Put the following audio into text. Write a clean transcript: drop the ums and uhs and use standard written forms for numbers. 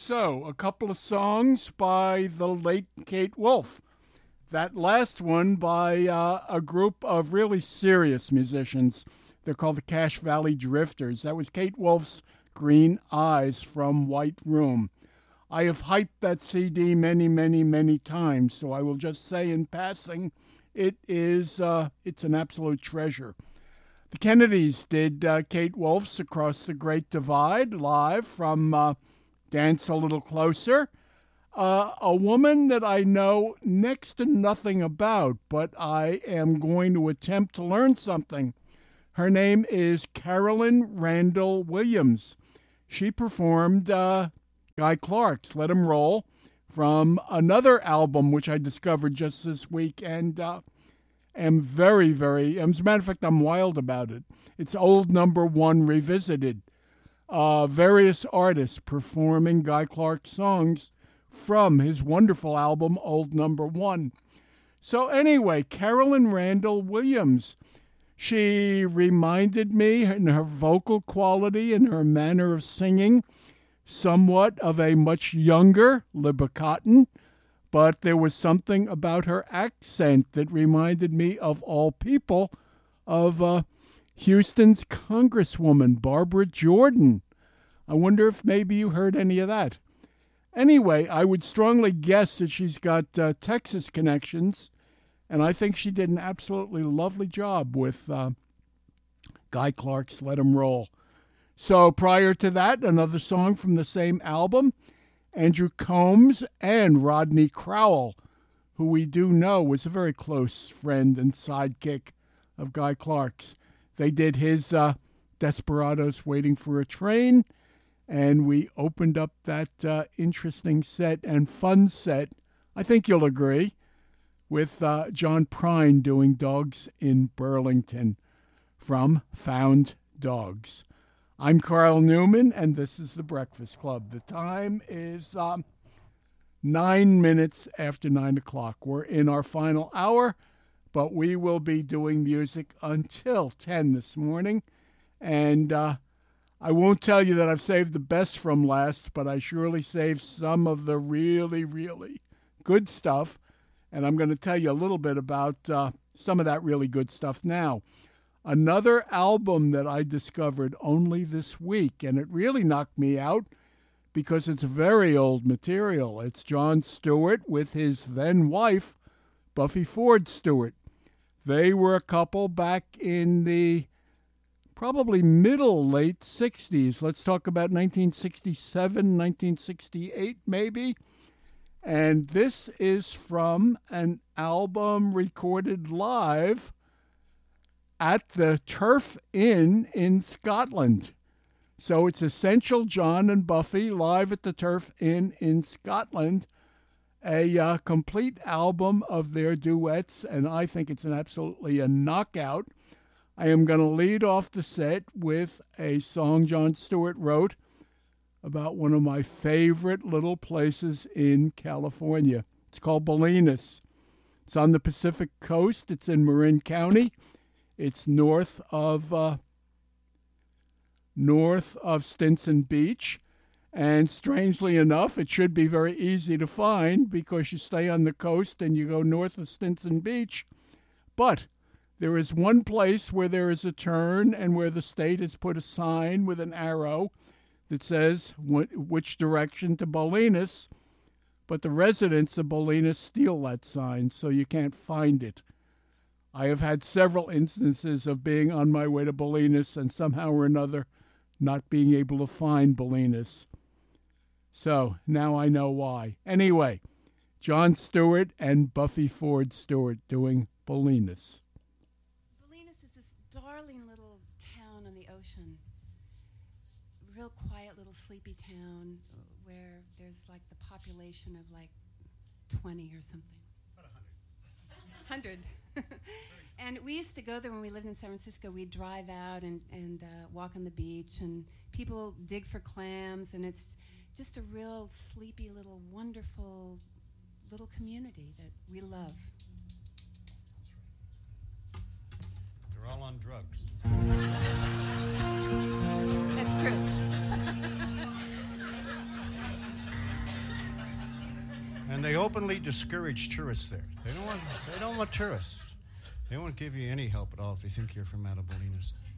So, a couple of songs by the late Kate Wolf. That last one by a group of really serious musicians. They're called the Cache Valley Drifters. That was Kate Wolf's Green Eyes from White Room. I have hyped that CD many, many, many times, so I will just say in passing, it's an absolute treasure. The Kennedys did Kate Wolf's Across the Great Divide live from Dance a Little Closer. A woman that I know next to nothing about, but I am going to attempt to learn something. Her name is Carolyn Randall Williams. She performed Guy Clark's Let 'Em Roll from another album which I discovered just this week and am very, very, as a matter of fact, I'm wild about it. It's Old Number One Revisited. Various artists performing Guy Clark songs from his wonderful album, Old Number One. So anyway, Carolyn Randall Williams, she reminded me in her vocal quality and her manner of singing somewhat of a much younger Libba Cotten, but there was something about her accent that reminded me of all people of Houston's Congresswoman, Barbara Jordan. I wonder if maybe you heard any of that. Anyway, I would strongly guess that she's got Texas connections, and I think she did an absolutely lovely job with Guy Clark's Let 'Em Roll. So prior to that, another song from the same album, Andrew Combs and Rodney Crowell, who we do know was a very close friend and sidekick of Guy Clark's. They did his Desperados Waiting for a Train, and we opened up that interesting set and fun set, I think you'll agree, with John Prine doing Dogs in Burlington from Found Dogs. I'm Carl Newman, and this is The Breakfast Club. The time is 9 minutes after 9 o'clock. We're in our final hour, but we will be doing music until 10 this morning. And I won't tell you that I've saved the best from last, but I surely saved some of the really, really good stuff. And I'm going to tell you a little bit about some of that really good stuff now. Another album that I discovered only this week, and it really knocked me out because it's very old material. It's Jon Stewart with his then wife, Buffy Ford Stewart. They were a couple back in the probably late 60s. Let's talk about 1967, 1968 maybe. And this is from an album recorded live at the Turf Inn in Scotland. So it's Essential John and Buffy live at the Turf Inn in Scotland, a complete album of their duets, and I think it's absolutely a knockout. I am going to lead off the set with a song Jon Stewart wrote about one of my favorite little places in California. It's called Bolinas. It's on the Pacific Coast. It's in Marin County. It's north of Stinson Beach. And strangely enough, it should be very easy to find because you stay on the coast and you go north of Stinson Beach. But there is one place where there is a turn and where the state has put a sign with an arrow that says which direction to Bolinas, but the residents of Bolinas steal that sign, so you can't find it. I have had several instances of being on my way to Bolinas and somehow or another not being able to find Bolinas. So now I know why. Anyway, Jon Stewart and Buffy Ford Stewart doing Bolinas. Bolinas is this darling little town on the ocean. Real quiet little sleepy town where there's like the population of like 20 or something. About 100. And we used to go there when we lived in San Francisco. We'd drive out and walk on the beach, and people dig for clams, and it's just a real sleepy little wonderful little community that we love. They're all on drugs. That's true. And they openly discourage tourists there. They don't want tourists. They won't give you any help at all if they think you're from Atabolinas.